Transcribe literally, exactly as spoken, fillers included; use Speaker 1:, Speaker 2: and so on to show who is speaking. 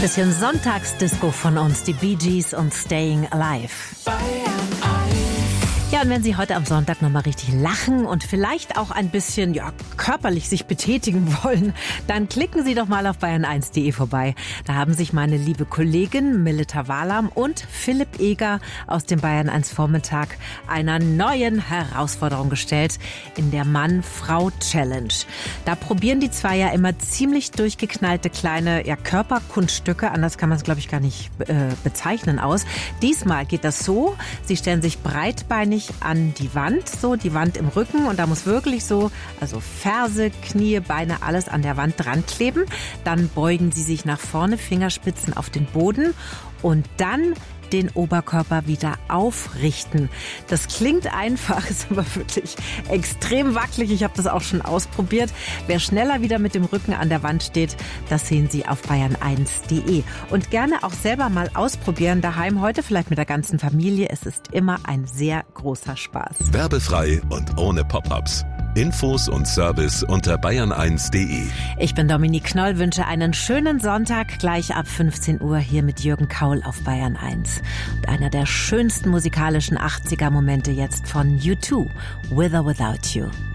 Speaker 1: Bisschen Sonntagsdisco von uns, die Bee Gees und Staying Alive. Ja, und wenn Sie heute am Sonntag nochmal richtig lachen und vielleicht auch ein bisschen ja, körperlich sich betätigen wollen, dann klicken Sie doch mal auf bayern eins punkt de vorbei. Da haben sich meine liebe Kollegin Melita Wahlam und Philipp Eger aus dem Bayern eins Vormittag einer neuen Herausforderung gestellt in der Mann-Frau-Challenge. Da probieren die zwei ja immer ziemlich durchgeknallte kleine ja, Körperkunststücke, anders kann man es glaube ich gar nicht äh, bezeichnen, aus. Diesmal geht das so, sie stellen sich breitbeinig an die Wand, so die Wand im Rücken und da muss wirklich so, also Ferse, Knie, Beine, alles an der Wand dran kleben. Dann beugen sie sich nach vorne, Fingerspitzen auf den Boden und dann den Oberkörper wieder aufrichten. Das klingt einfach, ist aber wirklich extrem wackelig. Ich habe das auch schon ausprobiert. Wer schneller wieder mit dem Rücken an der Wand steht, das sehen Sie auf bayern eins punkt de. Und gerne auch selber mal ausprobieren, daheim heute vielleicht mit der ganzen Familie. Es ist immer ein sehr großer Spaß.
Speaker 2: Werbefrei und ohne Pop-ups. Infos und Service unter bayern eins punkt de.
Speaker 1: Ich bin Dominique Knoll, wünsche einen schönen Sonntag, gleich ab fünfzehn Uhr hier mit Jürgen Kaul auf Bayern eins. Und einer der schönsten musikalischen achtziger Momente jetzt von U zwei, With or Without You.